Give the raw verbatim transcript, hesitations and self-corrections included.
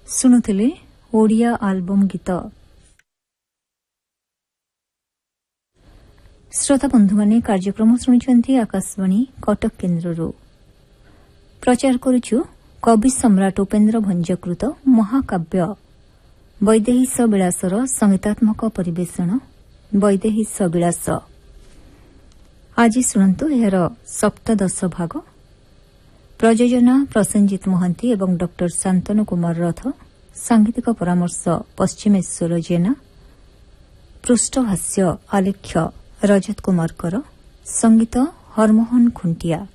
ଶୁଣୁଥିଲେ ଓଡ଼ିଆ ଆଲବମ୍ ଗୀତ। ଶ୍ରୋତା ବନ୍ଧୁମାନେ କାର୍ଯ୍ୟକ୍ରମ ଶୁଣୁଛନ୍ତି ଆକାଶବାଣୀ କଟକ କେନ୍ଦ୍ରରୁ। ପ୍ରଚାର କରୁଛୁ କବି ସମ୍ରାଟ ଉପେନ୍ଦ୍ର ଭଞ୍ଜକୃତ ମହାକାବ୍ୟ ବୈଦେହୀଶ ବିଳାସର ସଙ୍ଗୀତାତ୍ମକ ପରିବେଷଣ ବୈଦେହୀଶ ବିଳାସ। ଆଜି ଶୁଣନ୍ତୁ ଏହାର ସପ୍ତଦଶ ଭାଗ। ପ୍ରଯୋଜନା ପ୍ରସେନଜିତ ମହାନ୍ତି ଏବଂ ଡକ୍ଟର ଶାନ୍ତନୁ କୁମାର ରଥ। ସାଙ୍ଗୀତିକ ପରାମର୍ଶ ପଶ୍ଚିମେଶ୍ୱର ଜେନା। ପୃଷ୍ଠଭାଷ୍ୟ ଆଲେଖ୍ୟ ରଜତ କୁମାର କର। ସଙ୍ଗୀତ ହରମୋହନ ଖୁଣ୍ଟିଆ।